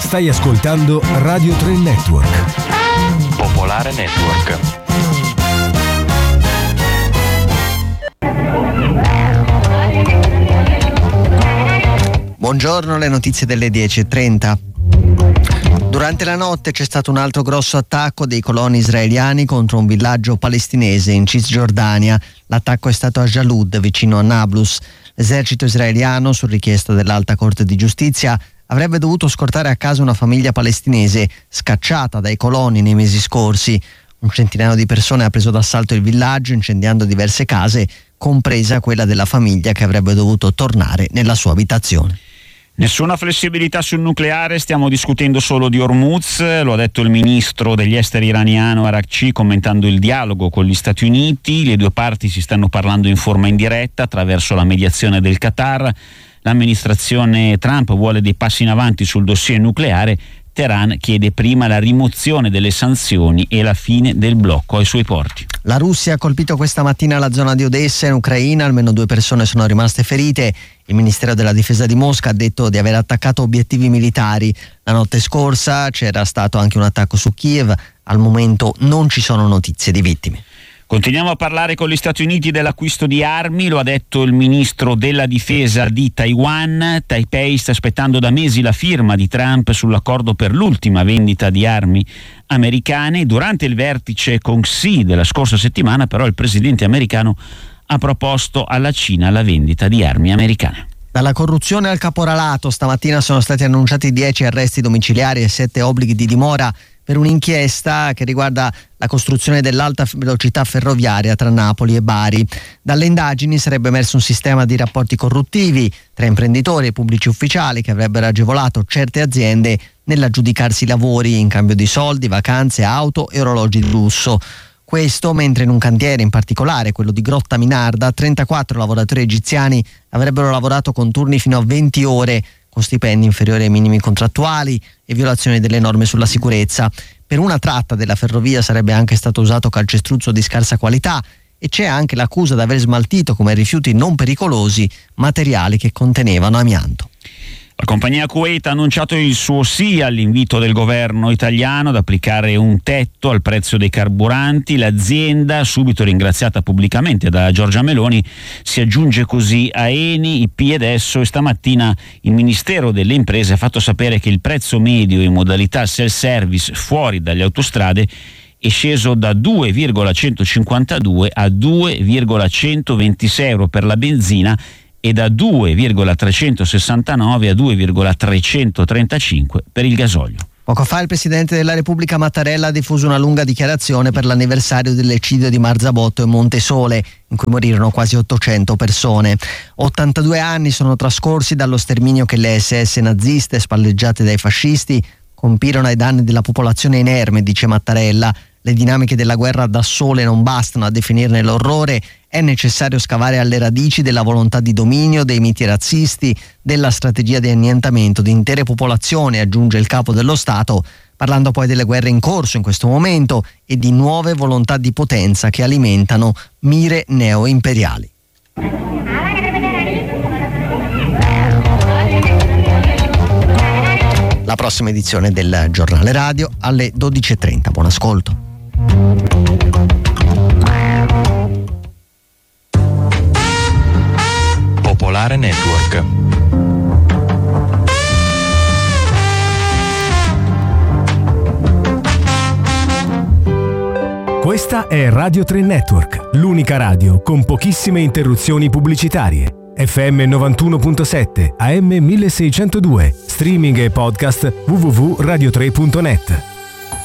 Stai ascoltando Radio 3 Network. Popolare Network. Buongiorno, le notizie delle 10:30. Durante la notte c'è stato un altro grosso attacco dei coloni israeliani contro un villaggio palestinese in Cisgiordania. L'attacco è stato a Jalud, vicino a Nablus. L'esercito israeliano, su richiesta dell'Alta Corte di Giustizia, avrebbe dovuto scortare a casa una famiglia palestinese scacciata dai coloni nei mesi scorsi. Un centinaio di persone ha preso d'assalto il villaggio, incendiando diverse case, compresa quella della famiglia che avrebbe dovuto tornare nella sua abitazione. Nessuna flessibilità sul nucleare, stiamo discutendo solo di Hormuz, lo ha detto il ministro degli esteri iraniano Araghchi commentando il dialogo con gli Stati Uniti. Le due parti si stanno parlando in forma indiretta attraverso la mediazione del Qatar. L'amministrazione Trump vuole dei passi in avanti sul dossier nucleare. Teheran chiede prima la rimozione delle sanzioni e la fine del blocco ai suoi porti. La Russia ha colpito questa mattina la zona di Odessa in Ucraina, almeno 2 persone sono rimaste ferite. Il Ministero della Difesa di Mosca ha detto di aver attaccato obiettivi militari. La notte scorsa c'era stato anche un attacco su Kiev, al momento non ci sono notizie di vittime. Continuiamo a parlare con gli Stati Uniti dell'acquisto di armi, lo ha detto il ministro della difesa di Taiwan. Taipei sta aspettando da mesi la firma di Trump sull'accordo per l'ultima vendita di armi americane. Durante il vertice con Xi della scorsa settimana, però, il presidente americano ha proposto alla Cina la vendita di armi americane. Dalla corruzione al caporalato, stamattina sono stati annunciati 10 arresti domiciliari e 7 obblighi di dimora per un'inchiesta che riguarda la costruzione dell'alta velocità ferroviaria tra Napoli e Bari. Dalle indagini sarebbe emerso un sistema di rapporti corruttivi tra imprenditori e pubblici ufficiali che avrebbero agevolato certe aziende nell'aggiudicarsi i lavori in cambio di soldi, vacanze, auto e orologi di lusso. Questo mentre in un cantiere, in particolare quello di Grotta Minarda, 34 lavoratori egiziani avrebbero lavorato con turni fino a 20 ore, con stipendi inferiori ai minimi contrattuali e violazioni delle norme sulla sicurezza. Per una tratta della ferrovia sarebbe anche stato usato calcestruzzo di scarsa qualità e c'è anche l'accusa di aver smaltito come rifiuti non pericolosi materiali che contenevano amianto. La compagnia Kuwait ha annunciato il suo sì all'invito del governo italiano ad applicare un tetto al prezzo dei carburanti. L'azienda, subito ringraziata pubblicamente da Giorgia Meloni, si aggiunge così a Eni, IP ed Esso, e stamattina il Ministero delle Imprese ha fatto sapere che il prezzo medio in modalità self-service fuori dalle autostrade è sceso da 2,152 a 2,126 euro per la benzina e da 2,369 a 2,335 per il gasolio. Poco fa il Presidente della Repubblica Mattarella ha diffuso una lunga dichiarazione per l'anniversario dell'eccidio di Marzabotto e Montesole, in cui morirono quasi 800 persone. 82 anni sono trascorsi dallo sterminio che le SS naziste, spalleggiate dai fascisti, compirono ai danni della popolazione inerme, dice Mattarella. Le dinamiche della guerra da sole non bastano a definirne l'orrore, è necessario scavare alle radici della volontà di dominio, dei miti razzisti, della strategia di annientamento di intere popolazioni, aggiunge il capo dello Stato, parlando poi delle guerre in corso in questo momento e di nuove volontà di potenza che alimentano mire neo-imperiali. La prossima edizione del Giornale Radio alle 12:30. Buon ascolto. Popolare Network. Questa è Radio 3 Network, l'unica radio con pochissime interruzioni pubblicitarie. FM 91.7, AM 1602, streaming e podcast www.radio3.net.